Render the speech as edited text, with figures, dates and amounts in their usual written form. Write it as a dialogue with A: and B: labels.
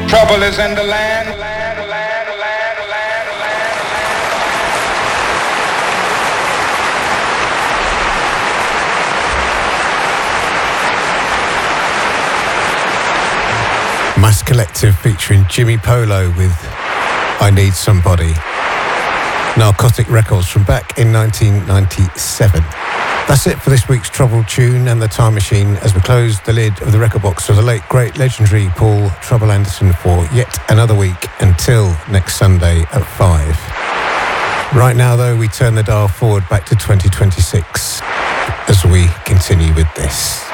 A: Trouble is in the land.
B: Mass Collective featuring Jimmy Polo with I Need Somebody. Narcotic Records from back in 1997. That's it for this week's Trouble Tune and the Time Machine as we close the lid of the record box for the late, great, legendary Paul Trouble Anderson for yet another week until next Sunday at 5. Right now, though, we turn the dial forward back to 2026 as we continue with this.